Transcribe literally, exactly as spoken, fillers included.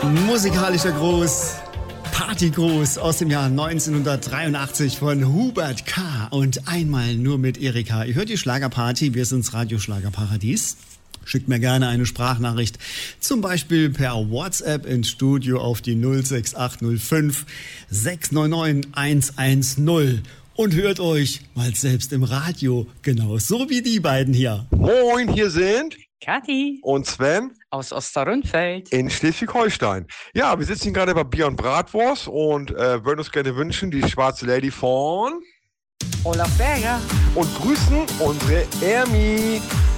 Musikalischer Gruß, Partygruß aus dem Jahr neunzehnhundertdreiundachtzig von Hubert K. und einmal nur mit Erika. Ihr hört die Schlagerparty, wir sind's Radio Schlagerparadies. Schickt mir gerne eine Sprachnachricht, zum Beispiel per WhatsApp ins Studio auf die null sechs acht null fünf sechs neun neun eins eins null. Und hört euch mal selbst im Radio, genau so wie die beiden hier. Moin, hier sind Kathi und Sven aus Osterrundfeld in Schleswig-Holstein. Ja, wir sitzen hier gerade bei Bier und Bratwurst und äh, würden uns gerne wünschen, die schwarze Lady von Olaf Berger und grüßen unsere Ermi.